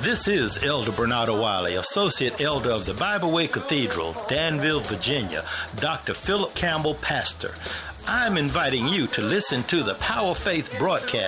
This is Elder Bernardo Wiley, Associate Elder of the Bible Way Cathedral, Danville, Virginia, Dr. Philip Campbell, Pastor. I'm inviting you to listen to the Power Faith broadcast